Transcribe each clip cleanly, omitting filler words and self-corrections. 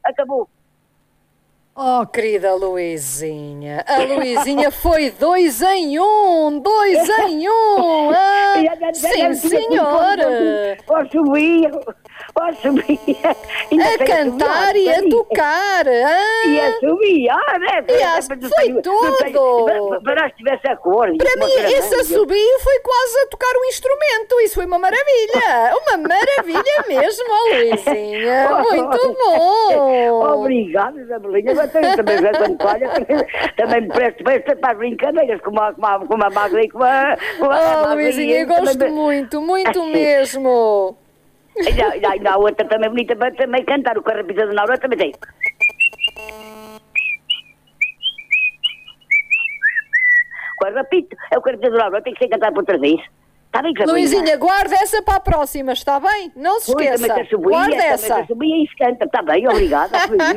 acabou. Oh, querida Luizinha, a Luizinha foi 2 em 1, 2 em 1. Sim, senhora. Ó, subia. A cantar e a tocar. E a subir, né? Foi tudo. Para que tivesse acorde. Para mim, esse a subir foi quase a tocar um instrumento. Isso foi uma maravilha. Uma maravilha mesmo, ó, Luizinha. Muito bom. Obrigada, Isabelinha. Também quando falha, também me presto para as brincadeiras com uma magra e com a Luizinha, eu gosto muito, muito mesmo. Ainda há outra também bonita para também cantar. O Carrapita da Naura também tem. O Carrapito, é o Carrapita da Naura, tem que ser cantado por outra vez. Está bem, Luizinha, guarda essa para a próxima, está bem? Não se esqueça. Guarda essa. Subia e se canta. Está bem, obrigada.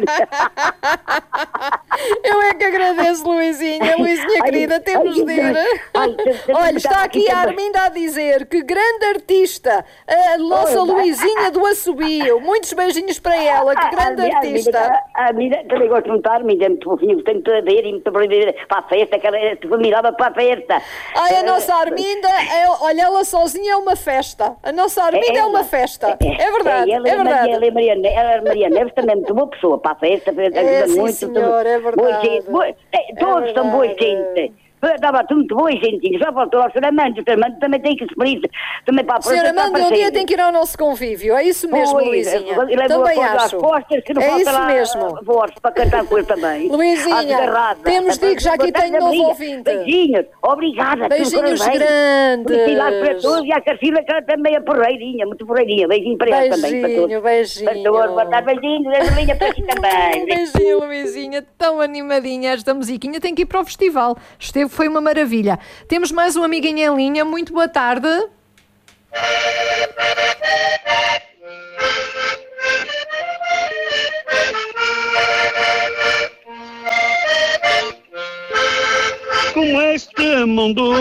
Eu é que agradeço, Luizinha. Luizinha querida, temos de ir. Olha, está aqui a Arminda a dizer que grande artista, a nossa Luizinha do Assobio. Muitos beijinhos para ela, que grande artista. A Arminda, também gosto muito da Arminda, é muito fofinho, tem muito a ver e muito para a festa, que ela mirava para a festa. Ai, a nossa Arminda, olha, ela sozinha é uma festa. A nossa Arminda é uma festa. É verdade, é verdade. Ela é Maria Neves, também é muito boa pessoa para a festa, ajuda muito. Senhor, é verdade. Todos são boas gente. Estava tudo muito boa, gente. Já faltou ao Sr. Amando. O Sr. Amando também tem que se por isso. Também para a Sr. Amando, um dia tem que ir ao nosso convívio. É isso mesmo, Luizinha. Também acho. É isso mesmo. Voz para cantar com ele também. Luizinha, temos de que já aqui tenho novo ouvinte. Beijinhos. Obrigada. Beijinhos grandes. Felicidade para todos. E a Cacilda, que ela também é porreirinha. Muito porreirinha. Beijinho para ela também. Beijinho. Beijinhos. Beijinho para ti também. Beijinho, Luizinha. Tão animadinha esta musiquinha. Tem que ir para o festival. Foi uma maravilha. Temos mais um amiguinho em linha. Muito boa tarde. Com este mundo